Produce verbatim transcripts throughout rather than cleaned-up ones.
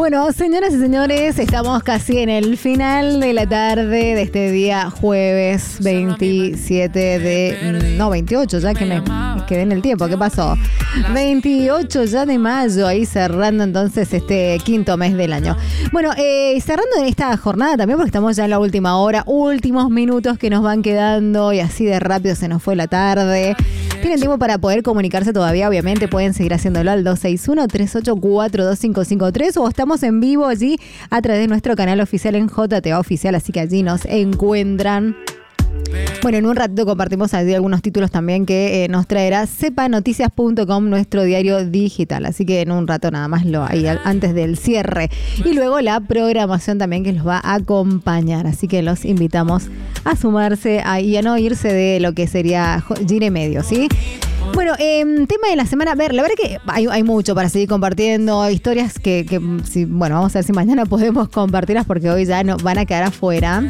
Bueno, señoras y señores, estamos casi en el final de la tarde de este día jueves veintisiete de... No, veintiocho, ya que me, me quedé en el tiempo. ¿Qué pasó? veintiocho ya de mayo, ahí cerrando entonces este quinto mes del año. Bueno, eh, cerrando en esta jornada también porque estamos ya en la última hora, últimos minutos que nos van quedando y así de rápido se nos fue la tarde. Tienen tiempo para poder comunicarse todavía, obviamente pueden seguir haciéndolo al dos seis uno, tres ocho cuatro, dos cinco cinco tres o estamos en vivo allí a través de nuestro canal oficial en J T A Oficial, así que allí nos encuentran. Bueno, en un ratito compartimos allí algunos títulos también que eh, nos traerá sepa noticias punto com, nuestro diario digital. Así que en un rato nada más lo ahí antes del cierre. Y luego la programación también que los va a acompañar. Así que los invitamos a sumarse a, y a no irse de lo que sería Gire Medio, ¿sí? Bueno, eh, tema de la semana, a ver, la verdad que hay, hay mucho para seguir compartiendo, historias que, que si, bueno, vamos a ver si mañana podemos compartirlas porque hoy ya no van a quedar afuera.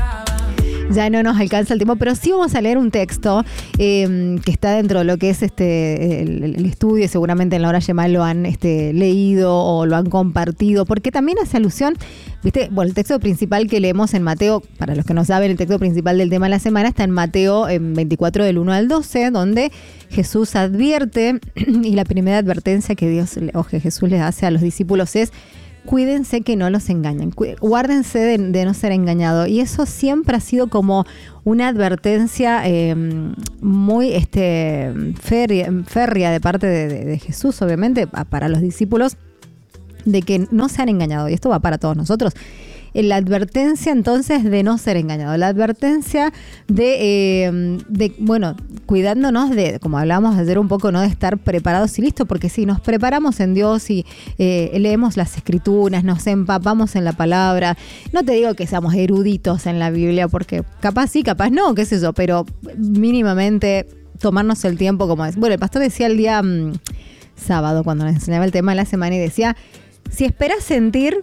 Ya no nos alcanza el tiempo, pero sí vamos a leer un texto eh, que está dentro de lo que es este el, el estudio. Seguramente en la hora Yemal lo han este, leído o lo han compartido, porque también hace alusión, viste, bueno, el texto principal que leemos en Mateo, para los que no saben, el texto principal del tema de la semana está en Mateo en veinticuatro del uno al doce, donde Jesús advierte, y la primera advertencia que Dios o que Jesús les hace a los discípulos es: cuídense que no los engañen, guárdense de, de no ser engañado. Y eso siempre ha sido como una advertencia eh, muy este, férrea, férrea de parte de, de, de Jesús, obviamente, para los discípulos, de que no sean engañados. Y esto va para todos nosotros. La advertencia entonces de no ser engañado, la advertencia de, eh, de, bueno, cuidándonos de, como hablábamos ayer un poco, no de estar preparados y listos, porque si nos preparamos en Dios y eh, leemos las escrituras, nos empapamos en la palabra, no te digo que seamos eruditos en la Biblia, porque capaz sí, capaz no, qué sé yo, pero mínimamente tomarnos el tiempo como es. Bueno, el pastor decía el día mmm, sábado, cuando nos enseñaba el tema de la semana, y decía, si esperas sentir,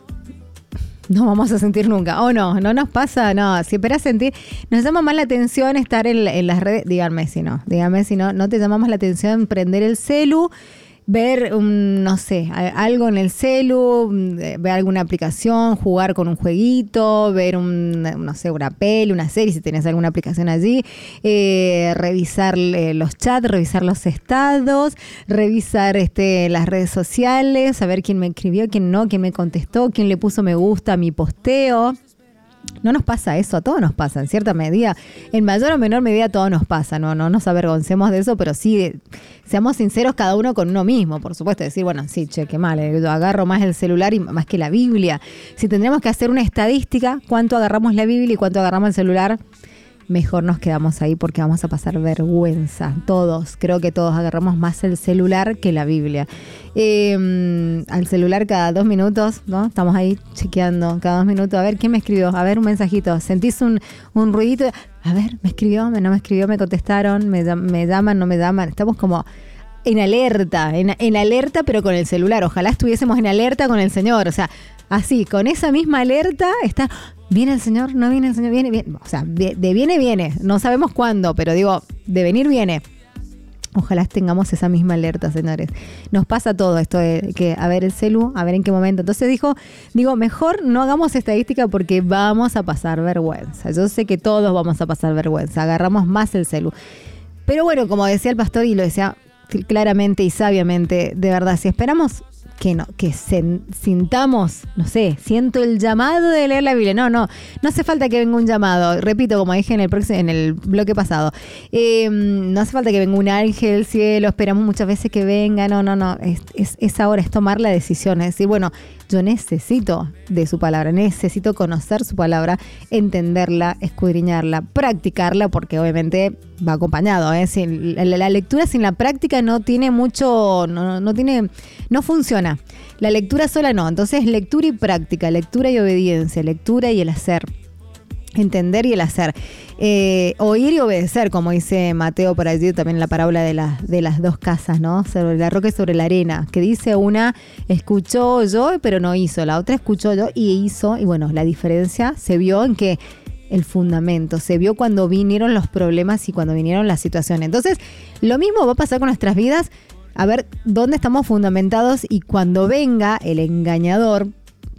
no vamos a sentir nunca. O oh, no, no nos pasa, no. Si esperas sentir, nos llama más la atención estar en, en las redes. Díganme si no, díganme si no, no te llama más la atención prender el celu, ver, um, no sé, algo en el celu, ver alguna aplicación, jugar con un jueguito, ver un, no sé, una peli, una serie, si tenés alguna aplicación allí, eh, revisar eh, los chats, revisar los estados, revisar este, las redes sociales, saber quién me escribió, quién no, quién me contestó, quién le puso me gusta a mi posteo. No nos pasa eso, a todos nos pasa, en cierta medida, en mayor o menor medida a todos nos pasa, no, no nos avergoncemos de eso, pero sí, de, seamos sinceros cada uno con uno mismo, por supuesto, decir, bueno, sí, che, qué mal, yo agarro más el celular y más que la Biblia. Si tendríamos que hacer una estadística, cuánto agarramos la Biblia y cuánto agarramos el celular, mejor nos quedamos ahí porque vamos a pasar vergüenza. Todos, creo que todos agarramos más el celular que la Biblia. Eh, al celular cada dos minutos, ¿no? Estamos ahí chequeando cada dos minutos. A ver, ¿quién me escribió? A ver, un mensajito. ¿Sentís un, un ruidito? A ver, ¿me escribió? ¿No me escribió? ¿Me contestaron? ¿Me, me llaman? ¿No me llaman? Estamos como en alerta, en, en alerta, pero con el celular. Ojalá estuviésemos en alerta con el Señor. O sea, así, con esa misma alerta está... ¿Viene el Señor? ¿No viene el Señor? Viene, viene. O sea, de, de viene, viene. No sabemos cuándo, pero digo, de venir, viene. Ojalá tengamos esa misma alerta, señores. Nos pasa todo esto de que, a ver el celu, a ver en qué momento. Entonces dijo, digo, mejor no hagamos estadística porque vamos a pasar vergüenza. Yo sé que todos vamos a pasar vergüenza. Agarramos más el celu. Pero bueno, como decía el pastor y lo decía claramente y sabiamente, de verdad, si esperamos... que no, que se, sintamos, no sé, siento el llamado de leer la Biblia. No, no, no hace falta que venga un llamado. Repito, como dije en el próximo, en el bloque pasado, eh, no hace falta que venga un ángel del cielo, esperamos muchas veces que venga. No, no, no, es, es, es ahora, es tomar la decisión, es decir, bueno, yo necesito de su palabra, necesito conocer su palabra, entenderla, escudriñarla, practicarla, porque obviamente va acompañado, ¿eh? Sin, la, la lectura sin la práctica no tiene mucho, no, no tiene, no funciona. La lectura sola no, entonces lectura y práctica, lectura y obediencia, lectura y el hacer. Entender y el hacer. Eh, oír y obedecer, como dice Mateo por allí también en la parábola de, la, de las dos casas, ¿no? Sobre la roca y sobre la arena, que dice una, escuchó oyó, pero no hizo. La otra escuchó oyó y hizo. Y bueno, la diferencia se vio en que el fundamento, se vio cuando vinieron los problemas y cuando vinieron las situaciones. Entonces, lo mismo va a pasar con nuestras vidas, a ver dónde estamos fundamentados y cuando venga el engañador,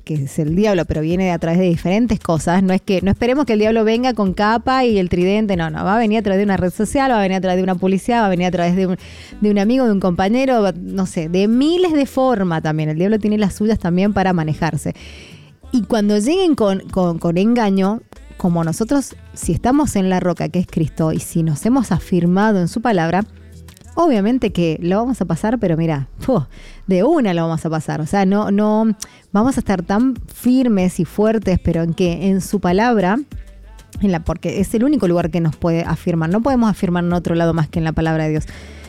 que es el diablo, pero viene a través de diferentes cosas. No es que no esperemos que el diablo venga con capa y el tridente, no, no, va a venir a través de una red social, va a venir a través de una publicidad, va a venir a través de un, de un amigo, de un compañero, no sé, de miles de formas también. El diablo tiene las suyas también para manejarse. Y cuando lleguen con, con, con engaño, como nosotros, si estamos en la roca que es Cristo y si nos hemos afirmado en su palabra, obviamente que lo vamos a pasar, pero mira, ¡puf!, de una lo vamos a pasar. O sea, no, no vamos a estar tan firmes y fuertes, pero en que en su palabra, en la, porque es el único lugar que nos puede afirmar. No podemos afirmar en otro lado más que en la palabra de Dios.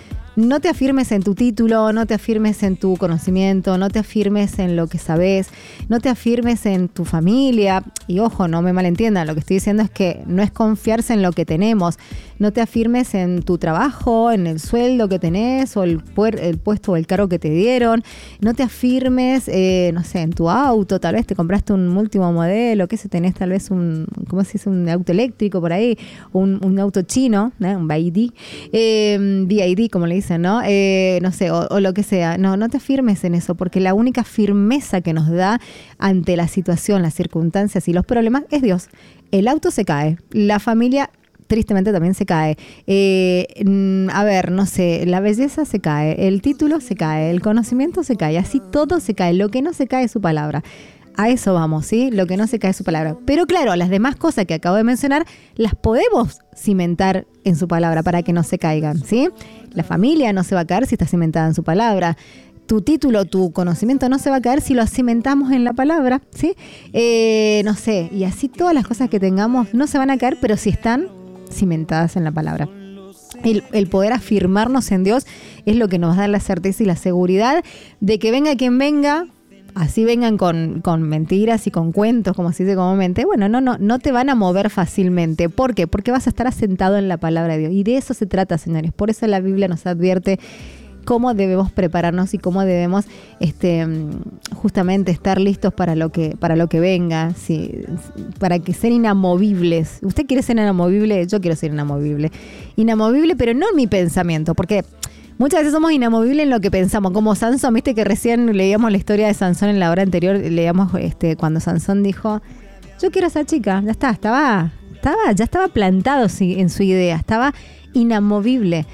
No te afirmes en tu título, no te afirmes en tu conocimiento, no te afirmes en lo que sabes, no te afirmes en tu familia. Y ojo, no me malentiendan, lo que estoy diciendo es que no es confiarse en lo que tenemos. No te afirmes en tu trabajo, en el sueldo que tenés o el, puer, el puesto o el cargo que te dieron. No te afirmes, eh, no sé, en tu auto. Tal vez te compraste un último modelo, que sé, tenés tal vez un, ¿cómo se dice? Un auto eléctrico por ahí, un, un auto chino, ¿no? Un B I D, eh, B I D como le dicen, ¿no? Eh, no sé, o, o lo que sea. No, no te afirmes en eso, porque la única firmeza que nos da ante la situación, las circunstancias y los problemas es Dios. El auto se cae, la familia tristemente también se cae. Eh, a ver, no sé, la belleza se cae, el título se cae, el conocimiento se cae, así todo se cae. Lo que no se cae es su palabra. A eso vamos, ¿sí? Lo que no se cae es su palabra. Pero claro, las demás cosas que acabo de mencionar las podemos cimentar en su palabra para que no se caigan, ¿sí? La familia no se va a caer si está cimentada en su palabra. Tu título, tu conocimiento no se va a caer si lo cimentamos en la palabra, ¿sí? Eh, no sé, y así todas las cosas que tengamos no se van a caer, pero si están cimentadas en la palabra. El, el poder afirmarnos en Dios es lo que nos da la certeza y la seguridad de que venga quien venga, así vengan con, con mentiras y con cuentos, como se dice comúnmente, bueno, no, no, no te van a mover fácilmente. ¿Por qué? Porque vas a estar asentado en la palabra de Dios. Y de eso se trata, señores. Por eso la Biblia nos advierte cómo debemos prepararnos y cómo debemos este, justamente estar listos para lo que, para lo que venga, sí, para que ser inamovibles. ¿Usted quiere ser inamovible? Yo quiero ser inamovible. Inamovible, pero no en mi pensamiento, porque muchas veces somos inamovibles en lo que pensamos, como Sansón. Viste que recién leíamos la historia de Sansón en la hora anterior, leíamos este, cuando Sansón dijo, yo quiero a esa chica, ya está, estaba, estaba, ya estaba plantado en su idea, estaba inamovible.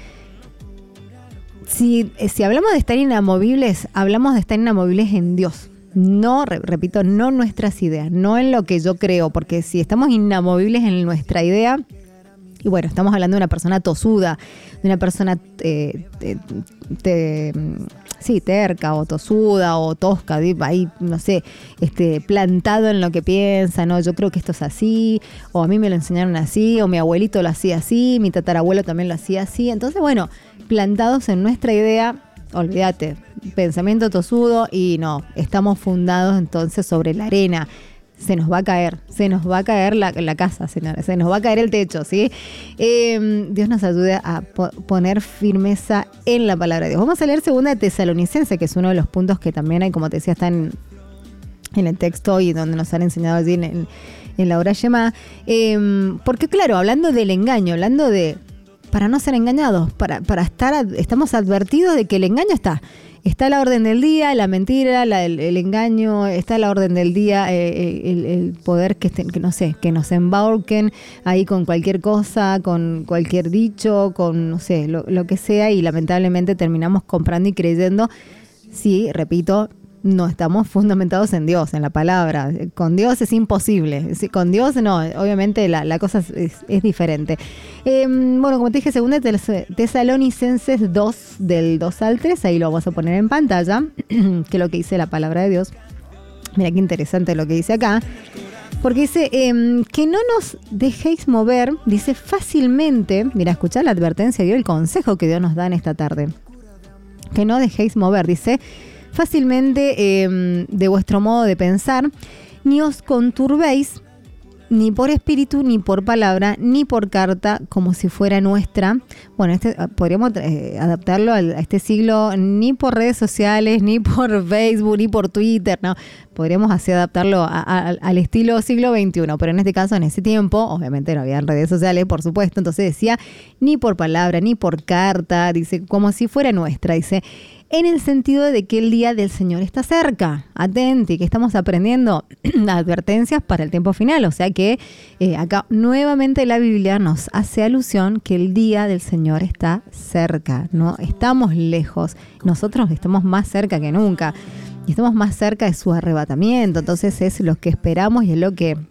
Si, si hablamos de estar inamovibles, hablamos de estar inamovibles en Dios. No, re, repito, no nuestras ideas, no en lo que yo creo, porque si estamos inamovibles en nuestra idea, y bueno, estamos hablando de una persona tosuda, de una persona eh, te, te, sí, terca o tosuda o tosca, ahí, no sé, este, plantado en lo que piensa, no, yo creo que esto es así, o a mí me lo enseñaron así, o mi abuelito lo hacía así, mi tatarabuelo también lo hacía así. Entonces, bueno, plantados en nuestra idea, olvídate, pensamiento tosudo y no, estamos fundados entonces sobre la arena. Se nos va a caer, se nos va a caer la, la casa, señores, se nos va a caer el techo, ¿sí? Eh, Dios nos ayude a po- poner firmeza en la palabra de Dios. Vamos a leer segunda de Tesalonicenses, que es uno de los puntos que también hay, como te decía, está en, en el texto y donde nos han enseñado allí en, en, en la hora Shema. Eh, porque claro, hablando del engaño, hablando de, para no ser engañados, para, para estar, estamos advertidos de que el engaño está. Está la orden del día, la mentira, la, el, el engaño, está la orden del día, eh, el, el poder que, estén, que no sé, que nos embauquen ahí con cualquier cosa, con cualquier dicho, con no sé, lo, lo que sea, y lamentablemente terminamos comprando y creyendo. Sí, repito, no estamos fundamentados en Dios, en la palabra. Con Dios es imposible. Con Dios no, obviamente la, la cosa es, es diferente. Eh, bueno, como te dije, segunda Tesalonicenses dos, del dos al tres, ahí lo vamos a poner en pantalla, que es lo que dice la palabra de Dios. Mira qué interesante lo que dice acá. Porque dice, eh, que no nos dejéis mover, dice fácilmente, mira, escuchá la advertencia y el consejo que Dios nos da en esta tarde. Que no dejéis mover, dice, fácilmente eh, de vuestro modo de pensar, ni os conturbéis, ni por espíritu, ni por palabra, ni por carta, como si fuera nuestra. Bueno, este podríamos eh, adaptarlo a este siglo, ni por redes sociales, ni por Facebook, ni por Twitter, ¿no? Podríamos así adaptarlo a, a, al estilo siglo veintiuno, pero en este caso, en ese tiempo, obviamente no había redes sociales, por supuesto, entonces decía, ni por palabra, ni por carta, dice, como si fuera nuestra, dice, en el sentido de que el día del Señor está cerca. Atenti, que estamos aprendiendo advertencias para el tiempo final. O sea que eh, acá nuevamente la Biblia nos hace alusión que el día del Señor está cerca. No estamos lejos, nosotros estamos más cerca que nunca. Y estamos más cerca de su arrebatamiento. Entonces es lo que esperamos y es lo que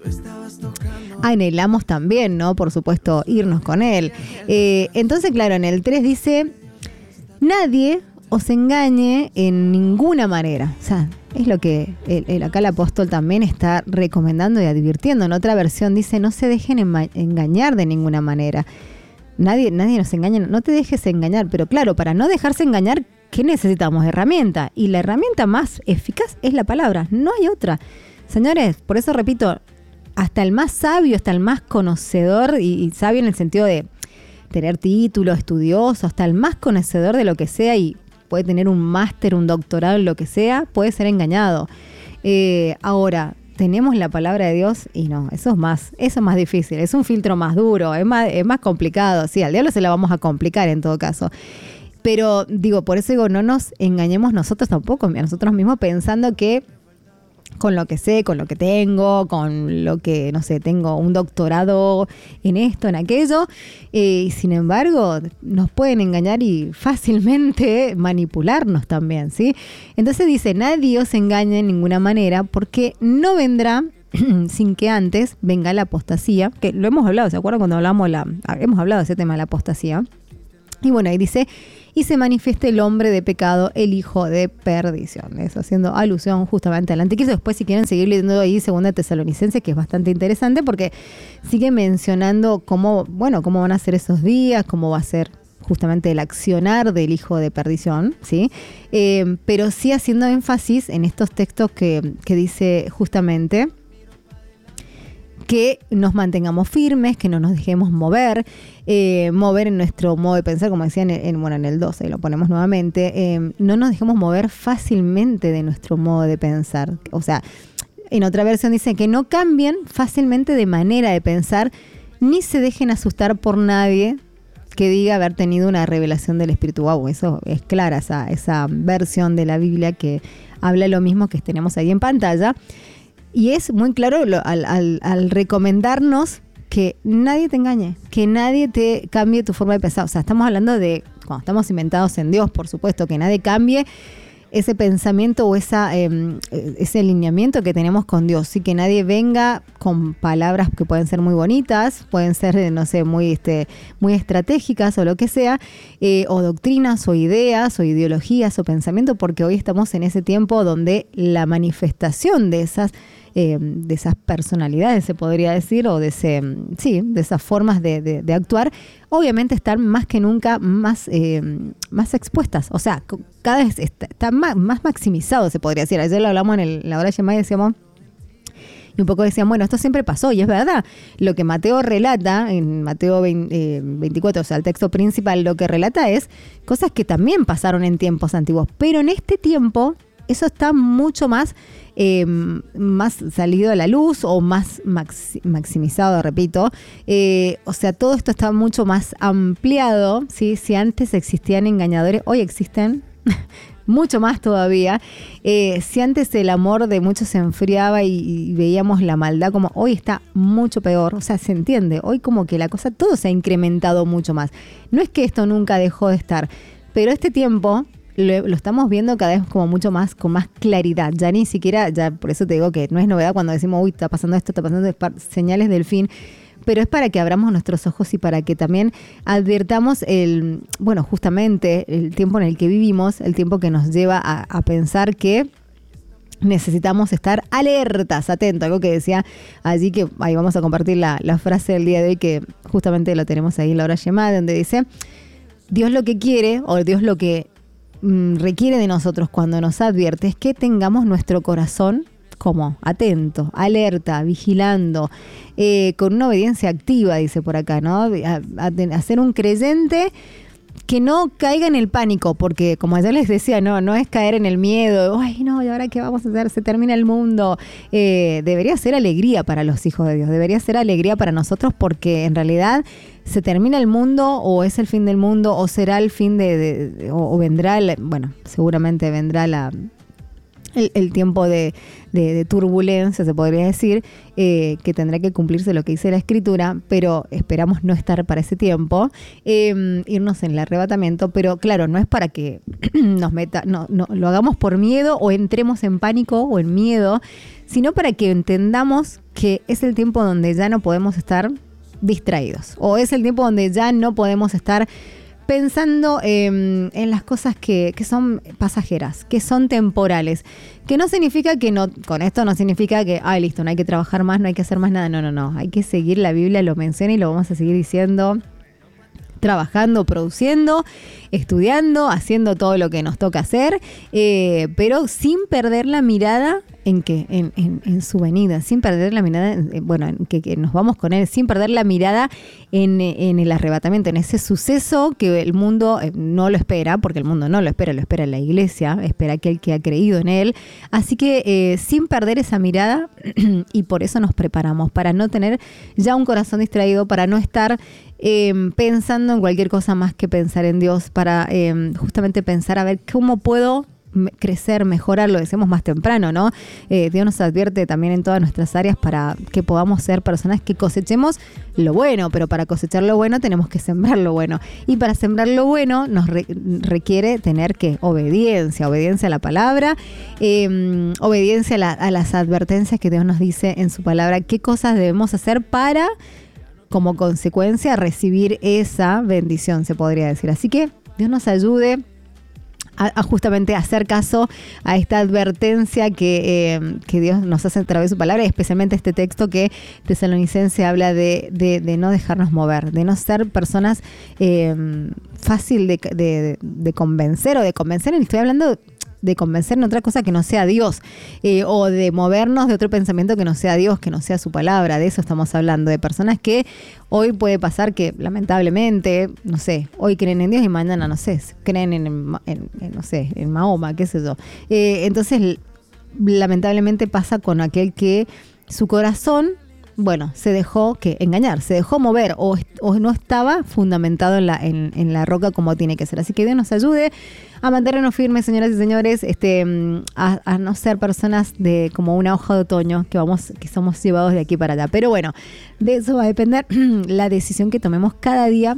anhelamos también, ¿no? Por supuesto, irnos con Él. Eh, entonces, claro, en el tres dice, nadie os engañe en ninguna manera. O sea, es lo que el, el, acá el apóstol también está recomendando y advirtiendo. En otra versión dice, no se dejen enma- engañar de ninguna manera. Nadie, nadie nos engaña, no te dejes engañar. Pero claro, para no dejarse engañar, ¿qué necesitamos? Herramienta. Y la herramienta más eficaz es la palabra. No hay otra. Señores, por eso repito, hasta el más sabio, hasta el más conocedor, y, y sabio en el sentido de tener título, estudioso, hasta el más conocedor de lo que sea y puede tener un máster, un doctorado, lo que sea, puede ser engañado. Eh, ahora, tenemos la palabra de Dios y no, eso es más, eso es más difícil, es un filtro más duro, es más, es más complicado. Sí, al diablo se la vamos a complicar en todo caso. Pero digo, por eso digo, no nos engañemos nosotros tampoco, a nosotros mismos pensando que con lo que sé, con lo que tengo, con lo que, no sé, tengo un doctorado en esto, en aquello, eh, y sin embargo nos pueden engañar y fácilmente manipularnos también, ¿sí? Entonces dice, nadie os engañe en ninguna manera, porque no vendrá sin que antes venga la apostasía, que lo hemos hablado, ¿se acuerdan cuando hablamos la, hemos hablado de ese tema de la apostasía? Y bueno, ahí dice, y se manifieste el hombre de pecado, el hijo de perdición. Eso haciendo alusión justamente al anticristo. Después, si quieren seguir leyendo ahí Segunda Tesalonicenses, que es bastante interesante porque sigue mencionando cómo, bueno, cómo van a ser esos días, cómo va a ser justamente el accionar del hijo de perdición, ¿sí? Eh, pero sí haciendo énfasis en estos textos que, que dice justamente que nos mantengamos firmes, que no nos dejemos mover, eh, mover en nuestro modo de pensar, como decían en, en, bueno, en el doce, lo ponemos nuevamente, eh, no nos dejemos mover fácilmente de nuestro modo de pensar. O sea, en otra versión dice que no cambien fácilmente de manera de pensar, ni se dejen asustar por nadie que diga haber tenido una revelación del Espíritu. Wow, eso es clara, esa, esa versión de la Biblia que habla lo mismo que tenemos ahí en pantalla. Y es muy claro lo, al, al, al recomendarnos que nadie te engañe, que nadie te cambie tu forma de pensar. O sea, estamos hablando de cuando estamos cimentados en Dios, por supuesto, que nadie cambie ese pensamiento o esa, eh, ese alineamiento que tenemos con Dios. Sí, que nadie venga con palabras que pueden ser muy bonitas, pueden ser, no sé, muy, este, muy estratégicas o lo que sea, eh, o doctrinas o ideas o ideologías o pensamiento, porque hoy estamos en ese tiempo donde la manifestación de esas Eh, de esas personalidades, se podría decir, o de ese, sí, de esas formas de, de, de actuar, obviamente están más que nunca más, eh, más expuestas. O sea, cada vez está, está más, más maximizado, se podría decir. Ayer lo hablamos en el, la hora llamada y decíamos, y un poco decían, bueno, esto siempre pasó, y es verdad. Lo que Mateo relata, en Mateo veinte, eh, veinticuatro, o sea, el texto principal, lo que relata es cosas que también pasaron en tiempos antiguos, pero en este tiempo eso está mucho más, eh, más salido a la luz o más maxi- maximizado, repito. Eh, o sea, todo esto está mucho más ampliado, ¿sí? Si antes existían engañadores, hoy existen mucho más todavía. Eh, si antes el amor de muchos se enfriaba y, y veíamos la maldad, como hoy está mucho peor. O sea, se entiende. Hoy como que la cosa, todo se ha incrementado mucho más. No es que esto nunca dejó de estar, pero este tiempo Lo, lo estamos viendo cada vez como mucho más, con más claridad. Ya ni siquiera, ya por eso te digo que no es novedad cuando decimos, uy, está pasando esto, está pasando esto, señales del fin, pero es para que abramos nuestros ojos y para que también advirtamos el, bueno, justamente el tiempo en el que vivimos, el tiempo que nos lleva a, a pensar que necesitamos estar alertas, atentos, algo que decía allí, que ahí vamos a compartir la, la frase del día de hoy, que justamente lo tenemos ahí en la hora llamada, donde dice, Dios lo que quiere, o Dios lo que requiere de nosotros cuando nos advierte es que tengamos nuestro corazón como atento, alerta, vigilando, eh, con una obediencia activa, dice por acá, ¿no? A, a, a ser un creyente que no caiga en el pánico, porque como ya les decía, no, no es caer en el miedo, ay no, ¿y ahora qué vamos a hacer? Se termina el mundo. Eh, debería ser alegría para los hijos de Dios, debería ser alegría para nosotros, porque en realidad se termina el mundo, o es el fin del mundo, o será el fin de, de, de o, o vendrá, el, bueno, seguramente vendrá la... El, el tiempo de, de, de turbulencia, se podría decir, eh, que tendrá que cumplirse lo que dice la Escritura, pero esperamos no estar para ese tiempo, eh, irnos en el arrebatamiento, pero claro, no es para que nos meta, no, no, lo hagamos por miedo o entremos en pánico o en miedo, sino para que entendamos que es el tiempo donde ya no podemos estar distraídos, o es el tiempo donde ya no podemos estar pensando eh, en las cosas que, que son pasajeras, que son temporales, que no significa que no, con esto no significa que, ay, listo, no hay que trabajar más, no hay que hacer más nada, no, no, no, hay que seguir, la Biblia lo menciona y lo vamos a seguir diciendo, trabajando, produciendo, estudiando, haciendo todo lo que nos toca hacer, eh, pero sin perder la mirada en que en, en, en su venida, sin perder la mirada, en, bueno, en que, que nos vamos con él, sin perder la mirada en, en el arrebatamiento, en ese suceso que el mundo eh, no lo espera, porque el mundo no lo espera, lo espera la iglesia, espera aquel que ha creído en él. Así que eh, sin perder esa mirada, y por eso nos preparamos, para no tener ya un corazón distraído, para no estar Eh, pensando en cualquier cosa más que pensar en Dios, para eh, justamente pensar a ver cómo puedo crecer, mejorar, lo decimos más temprano, ¿no? Eh, Dios nos advierte también en todas nuestras áreas para que podamos ser personas que cosechemos lo bueno, pero para cosechar lo bueno tenemos que sembrar lo bueno. Y para sembrar lo bueno nos re- requiere tener que obediencia, obediencia a la palabra, eh, obediencia a, la, a las advertencias que Dios nos dice en su palabra, qué cosas debemos hacer para, como consecuencia, recibir esa bendición, se podría decir. Así que Dios nos ayude a, a justamente hacer caso a esta advertencia que, eh, que Dios nos hace a través de su palabra, y especialmente este texto que Tesalonicense habla de, de, de no dejarnos mover, de no ser personas eh, fácil de, de, de convencer o de convencer, estoy hablando de convencer en otra cosa que no sea Dios, eh, o de movernos de otro pensamiento que no sea Dios, que no sea su palabra. De eso estamos hablando, de personas que hoy puede pasar que lamentablemente, no sé, hoy creen en Dios y mañana, no sé, creen en, en, en no sé, en Mahoma, qué sé yo. Eh, entonces, lamentablemente pasa con aquel que su corazón, bueno, se dejó que engañar, se dejó mover, o, o no estaba fundamentado en la, en, en la roca como tiene que ser. Así que Dios nos ayude a mantenernos firmes, señoras y señores, este, a, a no ser personas de como una hoja de otoño que vamos, que somos llevados de aquí para allá. Pero bueno, de eso va a depender la decisión que tomemos cada día,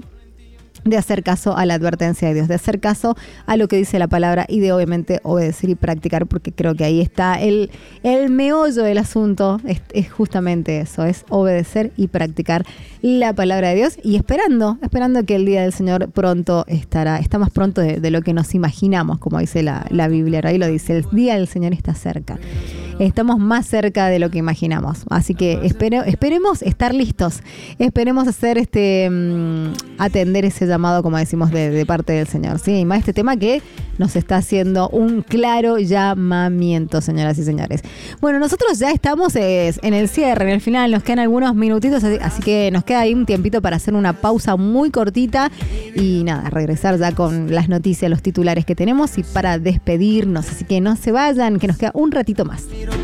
de hacer caso a la advertencia de Dios, de hacer caso a lo que dice la palabra, y de obviamente obedecer y practicar, porque creo que ahí está el, el meollo del asunto, es, es justamente eso, es obedecer y practicar la palabra de Dios, y esperando, esperando que el día del Señor pronto estará, está más pronto de, de lo que nos imaginamos, como dice la, la Biblia, ahí lo dice, el día del Señor está cerca. Estamos más cerca de lo que imaginamos. Así que espero, esperemos estar listos. Esperemos hacer este um, atender ese llamado, como decimos, de, de parte del Señor. Sí, y más este tema que nos está haciendo un claro llamamiento, señoras y señores. Bueno, nosotros ya estamos eh, en el cierre, en el final. Nos quedan algunos minutitos, así, así que nos queda ahí un tiempito para hacer una pausa muy cortita. Y nada, regresar ya con las noticias, los titulares que tenemos y para despedirnos. Así que no se vayan, que nos queda un ratito más.